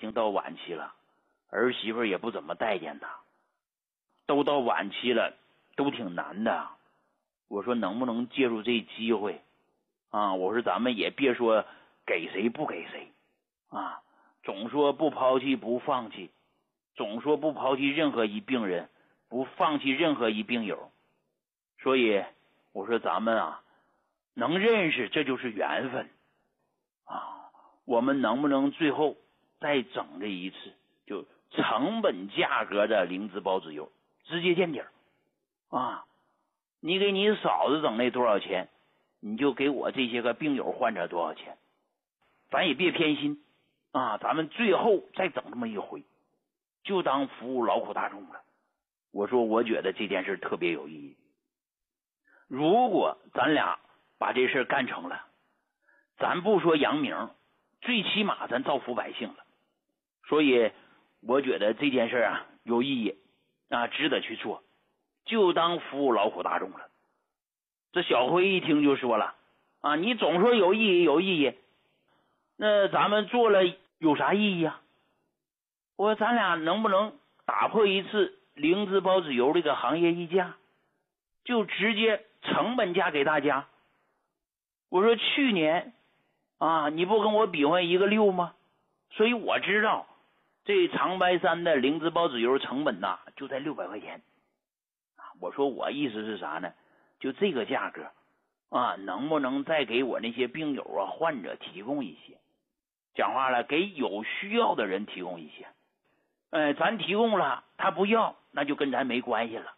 经到晚期了，儿媳妇也不怎么待见他，都到晚期了，都挺难的。我说能不能借助这机会啊？我说咱们也别说给谁不给谁啊，总说不抛弃不放弃，总说不抛弃任何一病人，不放弃任何一病友。所以我说咱们啊，能认识这就是缘分啊。我们能不能最后再整这一次，就成本价格的灵芝孢子油直接见底儿啊？你给你嫂子整那多少钱，你就给我这些个病友患者多少钱，咱也别偏心啊。咱们最后再整这么一回，就当服务劳苦大众了。我说我觉得这件事特别有意义。如果咱俩把这事干成了，咱不说扬名，最起码咱造福百姓了。所以我觉得这件事啊有意义啊，值得去做，就当服务劳苦大众了。这小辉一听就说了啊，你总说有意义有意义，那咱们做了有啥意义啊？我说咱俩能不能打破一次灵芝孢子油这个行业溢价，就直接成本价给大家。我说去年啊，你不跟我比划1个6吗？所以我知道这长白山的灵芝孢子油成本呐就在600块钱。我说我意思是啥呢？就这个价格啊，能不能再给我那些病友啊患者提供一些？讲话了，给有需要的人提供一些。咱提供了他不要，那就跟咱没关系了